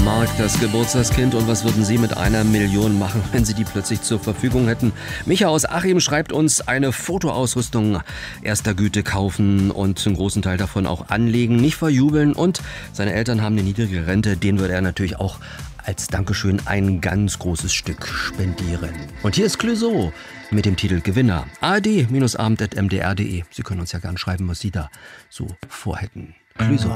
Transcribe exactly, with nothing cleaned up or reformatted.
Mark, das Geburtstagskind. Und was würden Sie mit einer Million machen, wenn Sie die plötzlich zur Verfügung hätten? Micha aus Achim schreibt uns, eine Fotoausrüstung erster Güte kaufen und einen großen Teil davon auch anlegen, nicht verjubeln. Und seine Eltern haben eine niedrige Rente, den würde er natürlich auch als Dankeschön ein ganz großes Stück spendieren. Und hier ist Clouseau mit dem Titel Gewinner. A R D abend punkt m d r punkt d e. Sie können uns ja gern schreiben, was Sie da so vorhätten. Clouseau.